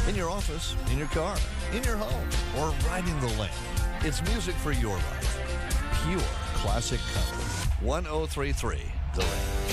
in your office, in your car, in your home, or riding the lane. It's music for your life. Pure classic country. 1033 The Rain.